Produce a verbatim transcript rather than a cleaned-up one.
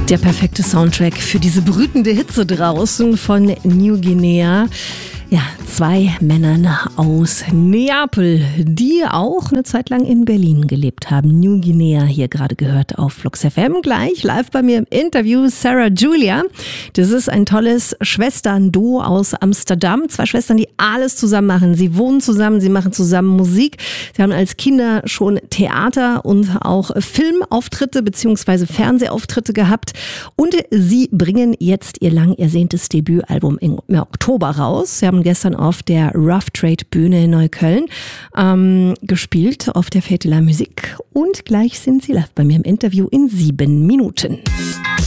Der perfekte Soundtrack für diese brütende Hitze draußen von New Guinea. Ja, zwei Männern aus Neapel, die auch eine Zeit lang in Berlin gelebt haben. New Guinea hier gerade gehört auf Flux F M. Gleich live bei mir im Interview Sarah Julia. Das ist ein tolles Schwestern-Duo aus Amsterdam. Zwei Schwestern, die alles zusammen machen. Sie wohnen zusammen, sie machen zusammen Musik. Sie haben als Kinder schon Theater und auch Filmauftritte bzw. Fernsehauftritte gehabt. Und sie bringen jetzt ihr lang ersehntes Debütalbum im Oktober raus. Sie haben gestern auf der Rough Trade Bühne in Neukölln ähm, gespielt, auf der Fête de la Musique. Und gleich sind sie live bei mir im Interview in sieben Minuten.